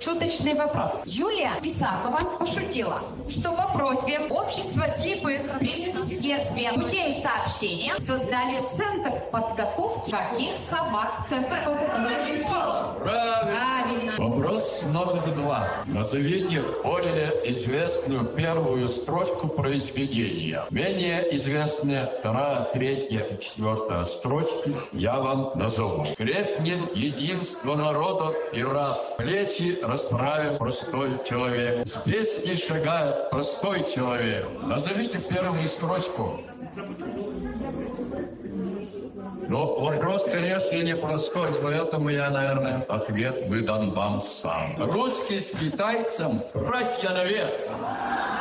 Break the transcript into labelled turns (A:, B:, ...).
A: Шуточный вопрос. Юлия Писакова пошутила, что по просьбе общества слепых при Министерстве путей сообщения создали Центр подготовки каких собак? Центр подготовки. Правильно.
B: Вопрос номер 2. Назовите более известную первую строчку произведения. Менее известные 2, 3 и 4 строчки я вам назову. Крепнет единство народа и раз. Плечи расправил простой человек. С песней шагает простой человек. Назовите первую строчку. Но вопрос, конечно, непростой, поэтому я, наверное, ответ выдам вам сам. Русский с китайцем, братья навек.